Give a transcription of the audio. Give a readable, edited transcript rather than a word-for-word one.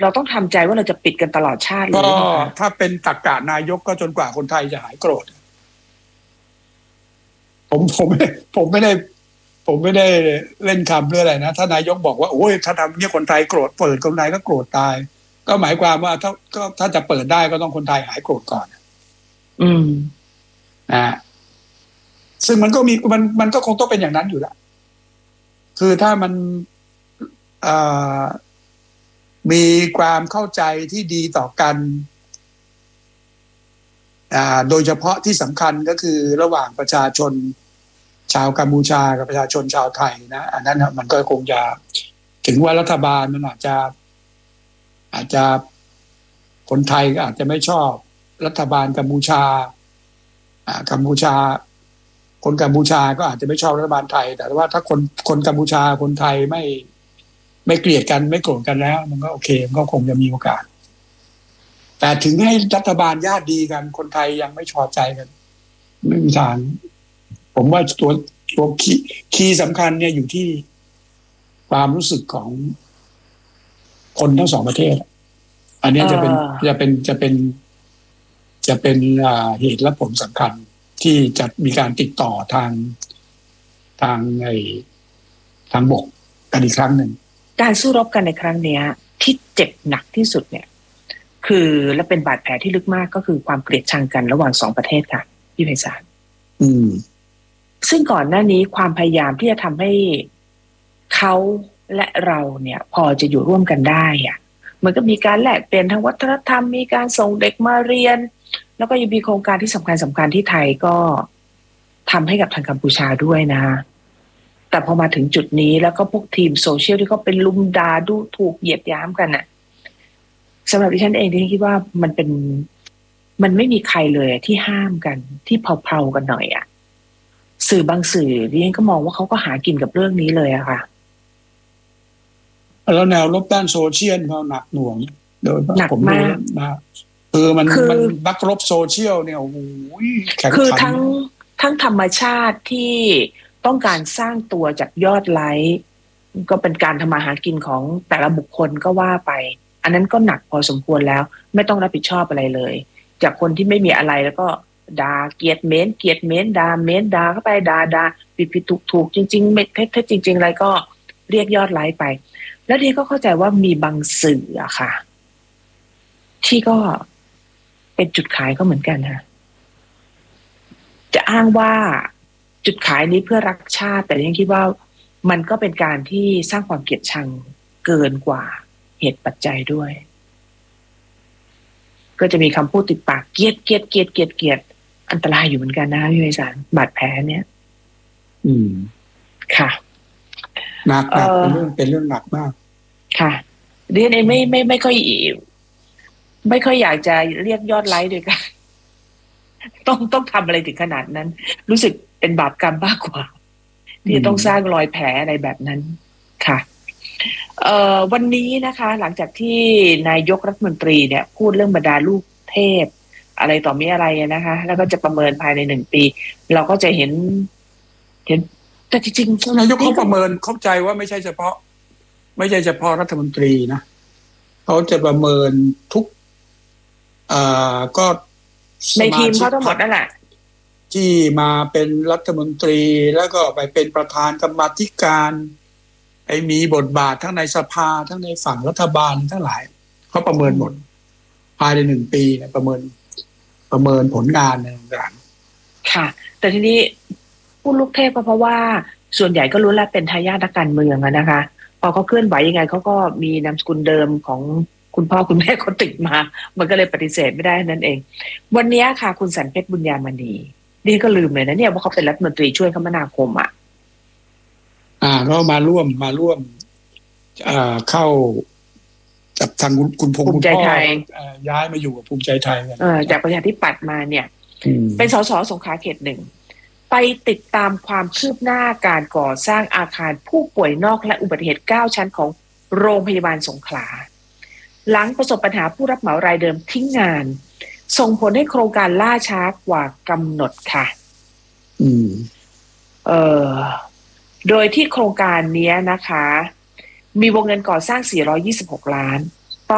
เราต้องทำใจว่าเราจะปิดกันตลอดชาติเลยก็ถ้าเป็นตรรกะนายกก็จนกว่าคนไทยจะหายโกรธผมไม่ได้เล่นคำเรื่องอะไรนะถ้านายกบอกว่าโอ้ยถ้าทำเนี่ยคนไทยโกรธเปิดคนไทยก็โกรธตายก็หมายความว่าถ้าจะเปิดได้ก็ต้องคนไทยหายโกรธก่อนซึ่งมันก็มันก็คงต้องเป็นอย่างนั้นอยู่แล้วคือถ้ามันมีความเข้าใจที่ดีต่อกันโดยเฉพาะที่สำคัญก็คือระหว่างประชาชนชาวกัมพูชากับประชาชนชาวไทยนะอันนั้นมันก็คงจะถึงว่ารัฐบาลมันอาจจะคนไทยอาจจะไม่ชอบรัฐบาลกัมพูชาคนกัมพูชาก็อาจจะไม่ชอบรัฐบาลไทยแต่ว่าถ้าคนกัมพูชาคนไทยไม่เกลียดกันไม่โกรธกันแล้วมันก็โอเคมันก็คงจะมีโอกาสแต่ถึงให้รัฐบาลญาติดีกันคนไทยยังไม่พอใจกันไม่มีทางผมว่าตัวคีย์สำคัญเนี่ยอยู่ที่ความรู้สึกของคนทั้งสองประเทศอันนี้จะเป็นเหตุและผลสำคัญที่จะมีการติดต่อทางบกกันอีกครั้งหนึ่งการสู้รบกันในครั้งนี้ที่เจ็บหนักที่สุดเนี่ยคือและเป็นบาดแผลที่ลึกมากก็คือความเกลียดชังกันระหว่างสองประเทศค่ะพี่ไพศาลซึ่งก่อนหน้านี้ความพยายามที่จะทำให้เขาและเราเนี่ยพอจะอยู่ร่วมกันได้อะมันก็มีการแลกเปลี่ยนทางวัฒนธรรมมีการส่งเด็กมาเรียนแล้วก็ยังมีโครงการที่สำคัญที่ไทยก็ทำให้กับทางกัมพูชาด้วยนะแต่พอมาถึงจุดนี้แล้วก็พวกทีมโซเชียลที่เขาเป็นลุมด่าดูถูกเหยียดหยามกันน่ะสำหรับดิฉันเองที่คิดว่ามันไม่มีใครเลยที่ห้ามกันที่เผาๆกันหน่อยอ่ะสื่อบางสื่อดิฉันก็มองว่าเขาก็หากินกับเรื่องนี้เลยอะค่ะแล้วแนวรบด้านโซเชียลเขาหนักหน่วงโดยหนักมากนะมันนักรบโซเชียลเนี่ยโอ้โหแข็งขันคือทั้งธรรมชาติที่ต้องการสร้างตัวจากยอดไลค์ก็เป็นการทำมาหากินของแต่ละบุคคลก็ว่าไปอันนั้นก็หนักพอสมควรแล้วไม่ต้องรับผิดชอบอะไรเลยจากคนที่ไม่มีอะไรแล้วก็ด่าเกลียดเม้นด่าเม้นด่าเข้าไปด่าผิดถูกจริงๆไม่เท็จจริงๆอะไรก็เรียกยอดไลค์ไปแล้วทีก็เข้าใจว่ามีบางสื่ออะค่ะที่ก็เป็นจุดขายก็เหมือนกันค่ะจะอ้างว่าจุดขายนี้เพื่อรักชาติแต่ยังคิดว่ามันก็เป็นการที่สร้างความเกลียดชังเกินกว่าเหตุปัจจัยด้วยก็จะมีคำพูดติดปากเกลียดอันตรายอยู่เหมือนกันนะพี่ไพศาลบาดแผลเนี่ยค่ะหนักเป็นเรื่องหนักมากค่ะเรียนเองไม่ค่อยอยากจะเรียกยอดไลค์ด้วยกันต้องทำอะไรถึงขนาดนั้นรู้สึกเป็นบาปกรรมมากกว่าที่จะต้องสร้างรอยแผลอะไรแบบนั้นค่ะวันนี้นะคะหลังจากที่นายกรัฐมนตรีเนี่ยพูดเรื่องบรรดาลูกเทพอะไรต่อมีอะไรนะคะแล้วก็จะประเมินภายใน1 ปีเราก็จะเห็นแต่จริงๆนายกเขาประเมินเข้าใจว่าไม่ใช่เฉพาะรัฐมนตรีนะเขาจะประเมินทุกก็ในทีมเขาทั้งหมดนั่นแหละที่มาเป็นรัฐมนตรีแล้วก็ไปเป็นประธานกรรมาธิการมีบทบาททั้งในสภาทั้งในฝั่งรัฐบาลทั้งหลายเขาประเมินหมดภายใน1 ปีเนี่ยประเมินผลงานต่างๆค่ะแต่ทีนี้ผู้ลูกเทพก็เพราะว่าส่วนใหญ่ก็รู้แล้วเป็นทายาทนักการเมืองนะคะพอเขาเคลื่อนไหวยังไงเขาก็มีนามสกุลเดิมของคุณพ่อคุณแม่เขาติดมามันก็เลยปฏิเสธไม่ได้นั่นเองวันนี้ค่ะคุณสันเพชรบุญญามณีนี่ก็ลืมเลยนะเนี่ยว่าเขาเป็นรัฐมนตรีช่วยคมนาคมก็มาร่วมเข้ากับทางคุณพงษ์คุณพ่อย้ายมาอยู่กับภูมิใจไทยจากประชาธิปัตย์มาเนี่ยเป็นสสสงขลาเขต 1ไปติดตามความคืบหน้าการก่อสร้างอาคารผู้ป่วยนอกและอุบัติเหตุ9 ชั้นของโรงพยาบาลสงขลาหลังประสบปัญหาผู้รับเหมารายเดิมทิ้งงานส่งผลให้โครงการล่าช้ากว่ากำหนดค่ะโดยที่โครงการนี้นะคะมีวงเงินก่อสร้าง426 ล้าน